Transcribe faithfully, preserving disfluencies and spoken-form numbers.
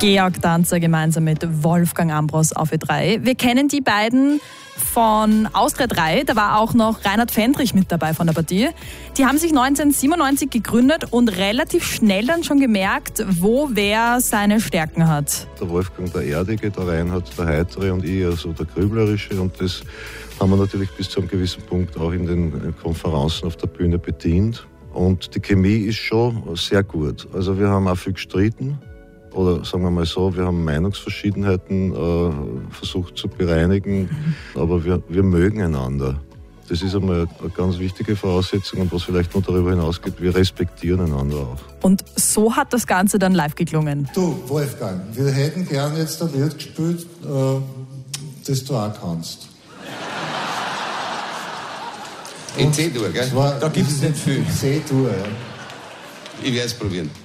Georg Danzer gemeinsam mit Wolfgang Ambros auf Ö drei. Wir kennen die beiden von Austria drei, da war auch noch Reinhard Fendrich mit dabei von der Partie. Die haben sich neunzehnhundertsiebenundneunzig gegründet und relativ schnell dann schon gemerkt, wo wer seine Stärken hat. Der Wolfgang der Erdige, der Reinhard der Heitere und ich also der Grüblerische, und das haben wir natürlich bis zu einem gewissen Punkt auch in den Konferenzen auf der Bühne bedient. Und die Chemie ist schon sehr gut. Also wir haben auch viel gestritten. Oder sagen wir mal so, wir haben Meinungsverschiedenheiten äh, versucht zu bereinigen, aber wir, wir mögen einander. Das ist einmal eine ganz wichtige Voraussetzung, und was vielleicht noch darüber hinausgeht, wir respektieren einander auch. Und so hat das Ganze dann live geklungen. Du, Wolfgang, wir hätten gern jetzt ein Lied gespielt, äh, das du auch kannst. In C-Dur, gell? War, da gibt es nicht viel. C-Dur, ja. Ich werde es probieren.